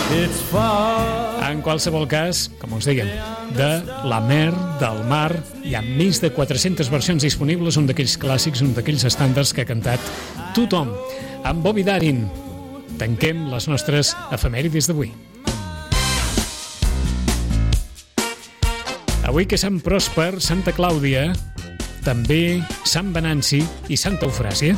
En qualsevol cas, com us dèiem, de la mer, del mar, hi ha més de 400 versions disponibles, un d'aquells clàssics, un d'aquells estàndards que ha cantat tothom. Amb Bobby Darin tanquem les nostres efemèrides d'avui. Avui que Sant Pròsper, Santa Clàudia, també Sant Venanci i Santa Eufràsia.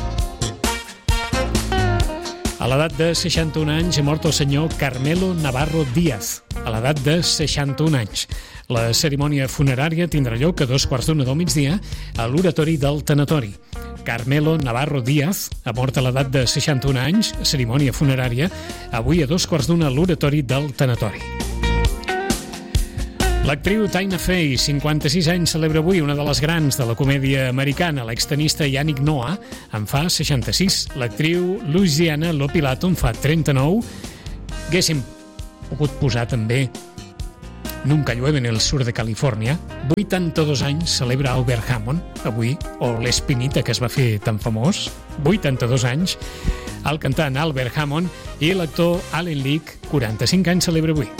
A l'edat de 61 anys ha mort el senyor Carmelo Navarro Díaz, a l'edat de 61 anys. La cerimònia funerària tindrà lloc a 2:15 del migdia a l'oratori del tanatori. Carmelo Navarro Díaz ha mort a l'edat de 61 anys, cerimònia funerària, avui a 2:15 a l'oratori del tanatori. L'actriu Tina Fey, 56 anys, celebra avui, una de les grans de la comèdia americana. L'extenista Yannick Noah en fa 66. L'actriu Luciana Lopilato en fa 39. Haguéssim pogut posar també Nunca llueve en el sur de Califòrnia. 82 anys celebra Albert Hammond, avui, o l'Espinita, que es va fer tan famós. 82 anys. El cantant Albert Hammond i l'actor Alan Leake, 45 anys, celebra avui.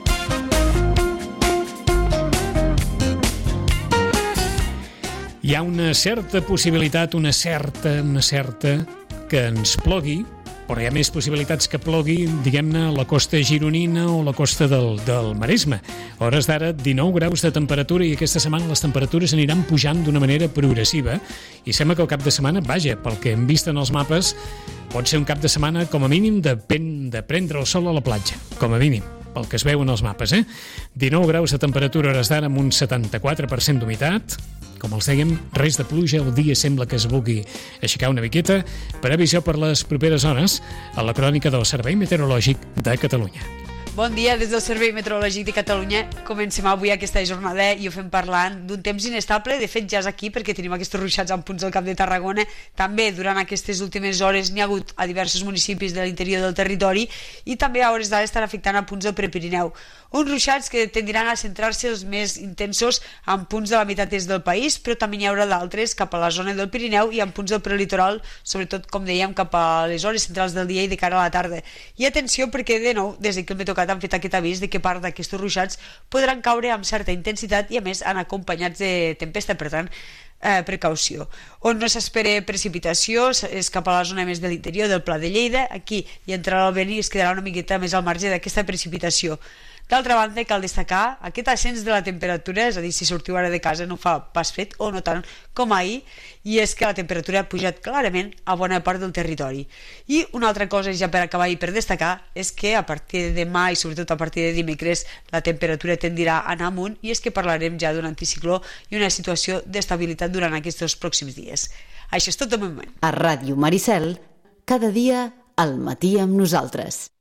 Hi ha una certa possibilitat, una certa, que ens plogui, però hi ha més possibilitats que plogui, diguem-ne, a la costa gironina o la costa del Maresme. A hores d'ara, 19 graus de temperatura i aquesta setmana les temperatures aniran pujant d'una manera progressiva i sembla que el cap de setmana, vaja, pel que hem vist en els mapes, pot ser un cap de setmana com a mínim de prendre el sol a la platja, com a mínim, pel que es veu en els mapes, 19 graus de temperatura a hores d'ara amb un 74% d'humitat. Com els dèiem, res de pluja, el dia sembla que es vulgui aixecar una miqueta. Previsió per les properes hores a la crònica del Servei Meteorològic de Catalunya. Bon dia des del Servei Meteorològic de Catalunya. Comencem avui aquesta jornada i ho fem parlant d'un temps inestable. De fet, ja és aquí perquè tenim aquests ruixats en punts del Camp de Tarragona. També durant aquestes últimes hores n'hi ha hagut a diversos municipis de l'interior del territori i també a hores d'ara estan afectant a punts del Prepirineu. Uns ruixats que tendiran a centrar-se els més intensos en punts de la meitat est del país, però també n'hi haurà d'altres cap a la zona del Pirineu i en punts del prelitoral, sobretot, com dèiem, cap a les hores centrals del dia i de cara a la tarda. I atenció perquè, de nou, des que el Meteocat han fet aquest avís de que part d'aquests ruixats podran caure amb certa intensitat i, a més, han acompanyats de tempesta, per tant, precaució. On no s'espera precipitació és cap a la zona més de l'interior del Pla de Lleida. Aquí hi entrarà el vent i es quedarà una miqueta més al marge d'aquesta precipitació. D'altra banda, cal destacar aquest ascens de la temperatura, és a dir, si sortiu ara de casa no fa pas fred o no tant com ahir, i és que la temperatura ha pujat clarament a bona part del territori. I una altra cosa, ja per acabar i per destacar, és que a partir de demà i sobretot a partir de dimecres la temperatura tendirà a anar amunt i és que parlarem ja d'un anticicló i una situació d'estabilitat durant aquests pròxims dies. Això és tot de moment. A Ràdio Maricel, cada dia al matí amb nosaltres.